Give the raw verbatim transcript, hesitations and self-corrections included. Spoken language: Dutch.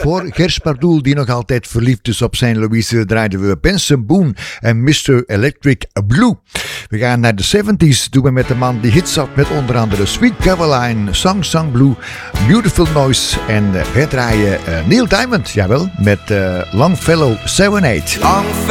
Voor Gers Pardoel, die nog altijd verliefd is op zijn Louise, draaiden we Benson Boone en mister Electric Blue. We gaan naar de zeventig, doen we met de man die hits had met onder andere Sweet Caroline, Song Song Blue, Beautiful Noise en uh, wij draaien uh, Neil Diamond, jawel, met uh, Longfellow Serenade. Longfellow